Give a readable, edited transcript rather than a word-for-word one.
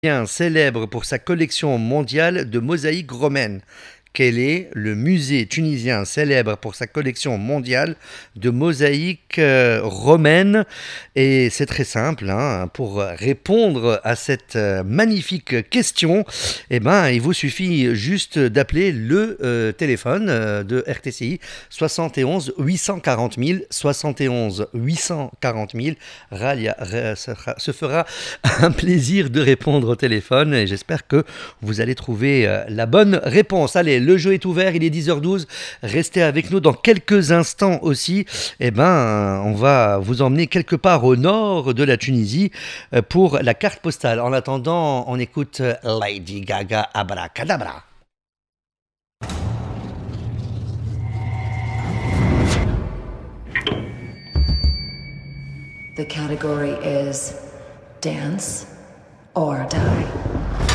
Célèbre pour sa collection mondiale de mosaïques romaines. Quel est le musée tunisien célèbre pour sa collection mondiale de mosaïques romaines? Et c'est très simple, hein, pour répondre à cette magnifique question, eh ben, il vous suffit juste d'appeler le téléphone de RTCI 71 840 000, 71 840 000. Ralia se fera un plaisir de répondre au téléphone et j'espère que vous allez trouver la bonne réponse. Allez, le jeu est ouvert, il est 10h12. Restez avec nous dans quelques instants aussi. Eh ben, on va vous emmener quelque part au nord de la Tunisie pour la carte postale. En attendant, on écoute Lady Gaga Abracadabra. The category is Dance or Die.